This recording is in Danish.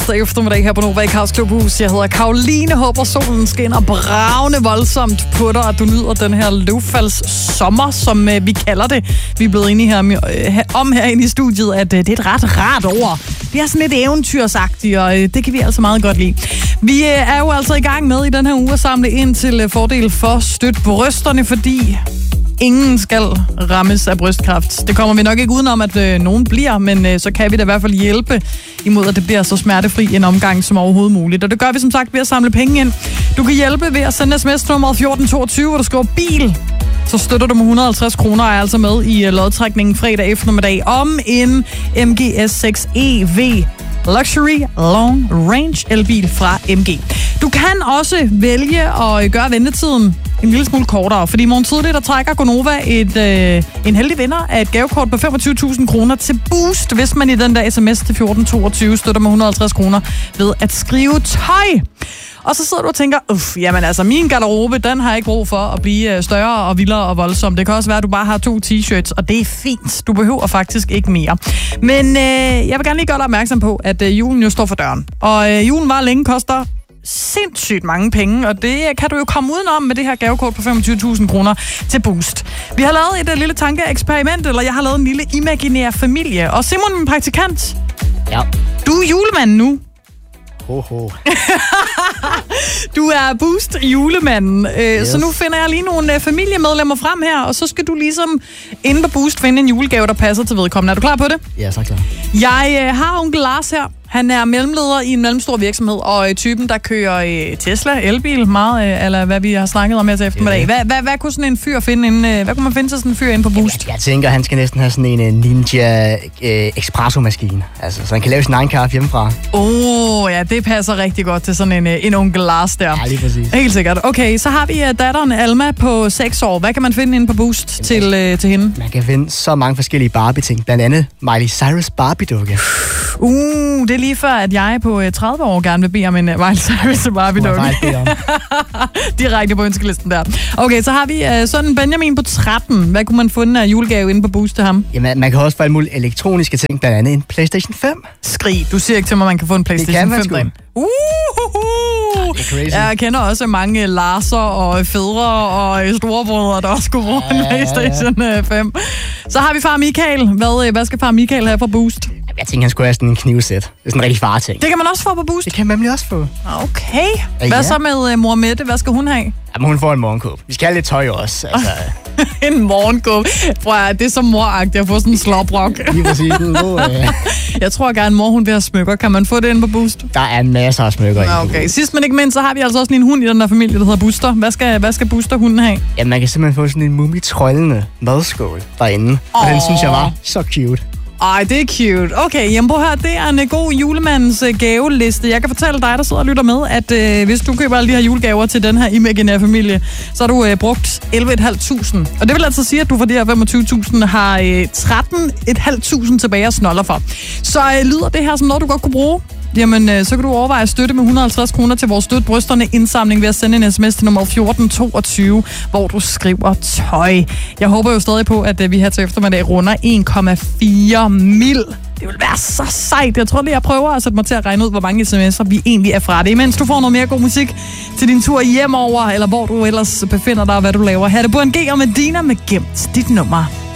tirsdag eftermiddag her på Nova i Kaos Klubhus. Jeg hedder Karoline, håber solen skinner bravende voldsomt på dig, og du nyder den her løvfalds sommer, som vi kalder det. Vi er blevet enige herinde i studiet, at det er et ret rart ord. Det er sådan lidt eventyrsagtigt, og det kan vi altså meget godt lide. Vi er jo altså i gang med i den her uge at samle ind til fordel for støt brysterne, fordi ingen skal rammes af brystkræft. Det kommer vi nok ikke udenom, at nogen bliver, men så kan vi da i hvert fald hjælpe imod, at det bliver så smertefri en omgang som overhovedet muligt. Og det gør vi som sagt ved at samle penge ind. Du kan hjælpe ved at sende sms nummer 1422, hvor du skriver bil. Så støtter du med 150 kroner og er altså med i lodtrækningen fredag eftermiddag om en MG S6 EV Luxury Long Range elbil fra MG. Du kan også vælge at gøre ventetiden en lille smule kortere, fordi i morgen tidlig, der trækker Gonova en heldig vinder af et gavekort på 25.000 kroner til Boost, hvis man i den der sms til 1422 støtter med 150 kroner ved at skrive tøj. Og så sidder du og tænker, jamen altså, min garderobe, den har ikke brug for at blive større og vildere og voldsom. Det kan også være, at du bare har 2 t-shirts, og det er fint. Du behøver faktisk ikke mere. Men jeg vil gerne lige gøre dig opmærksom på, at julen jo står for døren. Og julen var længe koster sindssygt mange penge, og det kan du jo komme udenom med det her gavekort på 25.000 kroner til Boost. Vi har lavet et lille tankeeksperiment, eller jeg har lavet en lille imaginær familie. Og Simon, min praktikant, ja. Du er julemanden nu. Ho. Du er Boost julemanden, yes. Så nu finder jeg lige nogle familiemedlemmer frem her, og så skal du ligesom inde på Boost finde en julegave, der passer til vedkommende. Er du klar på det? Ja, så klar. Jeg har onkel Lars her. Han er mellemleder i en mellemstor virksomhed, og typen, der kører Tesla, elbil, meget, eller hvad vi har snakket om her til eftermiddag. Hvad kunne sådan en fyr finde inde, hvad kunne man finde til sådan en fyr inde på Boost? Jeg tænker, han skal næsten have sådan en Ninja espresso-maskine, altså, så han kan lave sin egen kaffe hjemmefra. Ja, det passer rigtig godt til sådan en onkel Lars der. Ja, lige præcis. Helt sikkert. Okay, så har vi datteren Alma på 6 år. Hvad kan man finde inde på Boost til hende? Man kan finde så mange forskellige Barbie-ting, blandt andet Miley Cyrus Barbie-dukke. Det er lige før, at jeg på 30 år gerne vil bede om en Miley Cyrus Barbie-dukke. Direkte på ønskelisten der. Okay, så har vi sådan Benjamin på 13. Hvad kunne man finde af julegave inde på Boost til ham? Jamen, man kan også få alle mulige elektroniske ting, blandt andet en PlayStation 5. Skrig, du siger ikke til mig, man kan få en PlayStation 5 derinde. Det er crazy. Jeg kender også mange Larser og fædre og storebrødre, der også kunne bruge en PlayStation 5. Så har vi far Michael. Hvad skal far Michael have fra Boost? Jeg tænker, han skulle have sådan en knivsæt. Det er sådan en rigtig farting. Det kan man også få på Boost? Det kan man nemlig også få. Okay. Hvad så med mor Mette? Hvad skal hun have? Jamen, hun får en morgenkåb. Vi skal have lidt tøj også. Altså. En morgenkåb. Det er så moragtigt at få sådan en slåbrok. Lige præcis. Jeg tror gerne, mor hun vil have smykker. Kan man få det inde på Boost? Der er masser af smykker i. Okay. Sidst men ikke mindst, så har vi altså også en hund i den der familie, der hedder Buster. Hvad skal Buster hunden have? Ja, man kan simpelthen få sådan en mumitrollende madskål derinde. Og den synes jeg var så cute. Ej, det er cute. Okay, jamen prøv at høre, det er en god julemandens gaveliste. Jeg kan fortælle dig, der sidder og lytter med, at hvis du køber alle de her julegaver til den her imaginære familie, så har du brugt 11.500. Og det vil altså sige, at du for de her 25.000 har 13.500 tilbage at snoller for. Så lyder det her som noget, du godt kunne bruge? Jamen, så kan du overveje at støtte med 150 kroner til vores Støt Brysterne indsamling ved at sende en sms til nummer 1422, hvor du skriver tøj. Jeg håber jo stadig på, at vi her til eftermiddag runder 1,4 mil. Det vil være så sejt. Jeg tror lige, jeg prøver at sætte mig til at regne ud, hvor mange sms'er vi egentlig er fra det. Imens du får noget mere god musik til din tur hjemover, eller hvor du ellers befinder dig, og hvad du laver. Her er det Burhan G og Medina med Gemt dit nummer.